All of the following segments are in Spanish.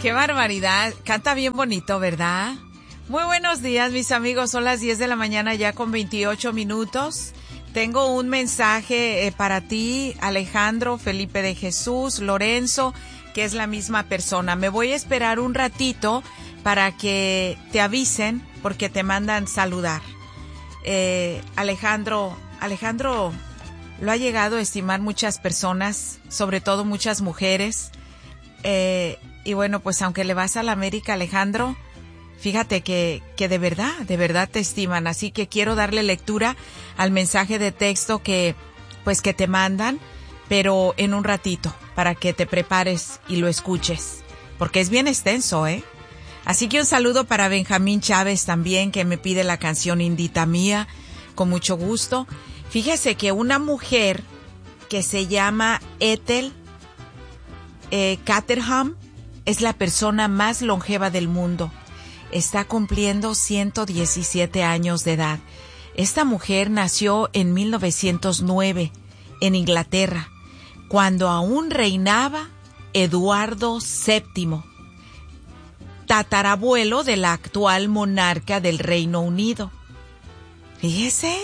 Qué barbaridad. Canta bien bonito, ¿verdad? Muy buenos días, mis amigos. Son las 10 de la mañana ya con 28 minutos. Tengo un mensaje para ti, Alejandro, Felipe de Jesús, Lorenzo, que es la misma persona. Me voy a esperar un ratito para que te avisen porque te mandan saludar. Alejandro lo ha llegado a estimar muchas personas, sobre todo muchas mujeres. Y bueno, pues aunque le vas a la América, Alejandro, fíjate que de verdad te estiman. Así que quiero darle lectura al mensaje de texto que te mandan, pero en un ratito, para que te prepares y lo escuches, porque es bien extenso, ¿eh? Así que un saludo para Benjamín Chávez también, que me pide la canción Indita Mía, con mucho gusto. Fíjese que una mujer que se llama Ethel Caterham es la persona más longeva del mundo. Está cumpliendo 117 años de edad. Esta mujer nació en 1909 en Inglaterra, cuando aún reinaba Eduardo VII, tatarabuelo de la actual monarca del Reino Unido. Fíjese,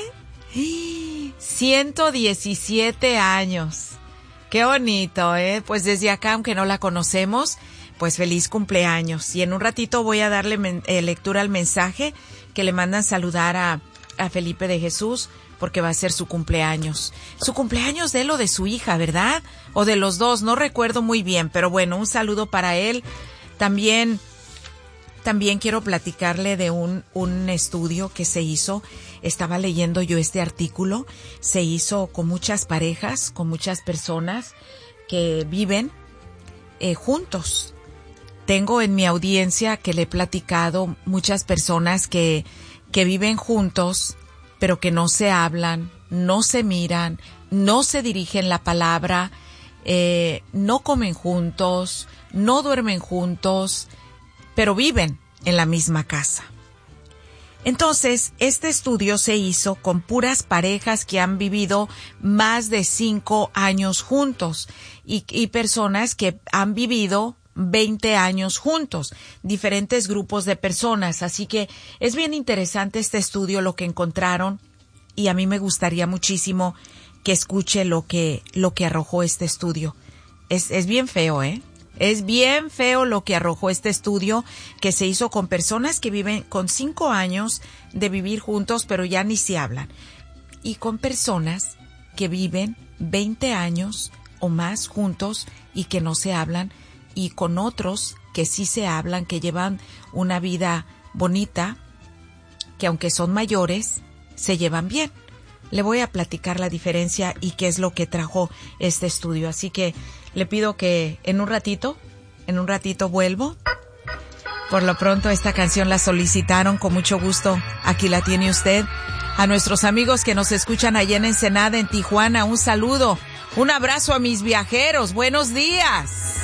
117 años. Qué bonito, ¿eh? Pues desde acá, aunque no la conocemos, pues feliz cumpleaños. Y en un ratito voy a darle lectura al mensaje que le mandan saludar a Felipe de Jesús, porque va a ser su cumpleaños. Su cumpleaños de él o de su hija, ¿verdad? O de los dos, no recuerdo muy bien, pero bueno, un saludo para él. También quiero platicarle de un estudio que se hizo. Estaba leyendo yo este artículo. Se hizo con muchas parejas, con muchas personas que viven juntos. Tengo en mi audiencia que le he platicado muchas personas que viven juntos, pero que no se hablan, no se miran, no se dirigen la palabra, no comen juntos, no duermen juntos, pero viven en la misma casa. Entonces, este estudio se hizo con puras parejas que han vivido más de 5 años juntos y personas que han vivido 20 años juntos, diferentes grupos de personas. Así que es bien interesante este estudio, lo que encontraron, y a mí me gustaría muchísimo que escuche lo que arrojó este estudio. Es bien feo, ¿eh? Es bien feo lo que arrojó este estudio, que se hizo con personas que viven con 5 años de vivir juntos, pero ya ni se hablan, y con personas que viven 20 años o más juntos y que no se hablan, y con otros que sí se hablan, que llevan una vida bonita, que aunque son mayores, se llevan bien. Le voy a platicar la diferencia y qué es lo que trajo este estudio. Así que le pido que en un ratito vuelvo. Por lo pronto esta canción la solicitaron con mucho gusto. Aquí la tiene usted. A nuestros amigos que nos escuchan allá en Ensenada, en Tijuana, un saludo. Un abrazo a mis viajeros. Buenos días.